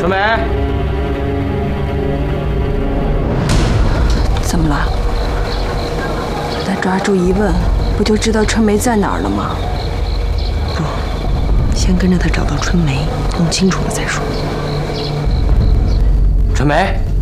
春梅， 怎么了？把他抓住一问，不就知道春梅在哪儿了吗？ 不，先跟着他找到春梅，弄清楚了再说。 春梅。